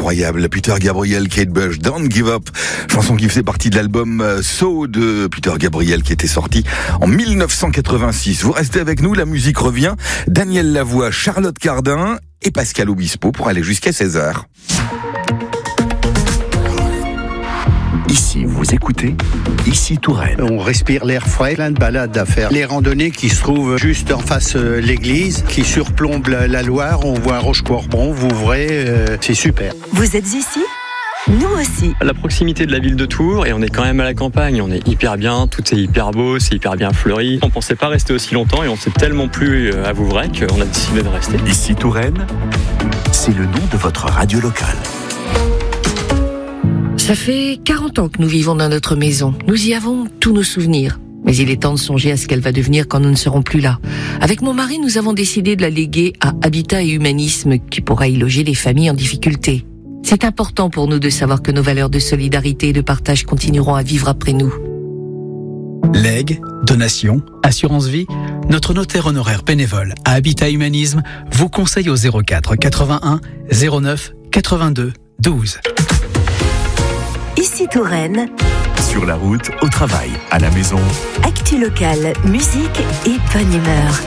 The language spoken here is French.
incroyable. Peter Gabriel, Kate Bush, Don't Give Up. Chanson qui faisait partie de l'album So de Peter Gabriel qui était sorti en 1986. Vous restez avec nous, la musique revient. Daniel Lavoie, Charlotte Cardin et Pascal Obispo pour aller jusqu'à 16h. Ici, vous écoutez, ici Touraine. On respire l'air frais, plein de balades à faire. Les randonnées qui se trouvent juste en face de l'église, qui surplombent la Loire, on voit Rochecorbon, Vouvray, c'est super. Vous êtes ici ? Nous aussi. À la proximité de la ville de Tours, et on est quand même à la campagne, on est hyper bien, tout est hyper beau, c'est hyper bien fleuri. On pensait pas rester aussi longtemps et on s'est tellement plu à Vouvray qu'on a décidé de rester. Ici Touraine, c'est le nom de votre radio locale. Ça fait 40 ans que nous vivons dans notre maison. Nous y avons tous nos souvenirs. Mais il est temps de songer à ce qu'elle va devenir quand nous ne serons plus là. Avec mon mari, nous avons décidé de la léguer à Habitat et Humanisme, qui pourra y loger les familles en difficulté. C'est important pour nous de savoir que nos valeurs de solidarité et de partage continueront à vivre après nous. Legs, donations, assurance vie, notre notaire honoraire bénévole à Habitat Humanisme vous conseille au 04 81 09 82 12. Ici Touraine. Sur la route, au travail, à la maison. Actu locale, musique et bonne humeur.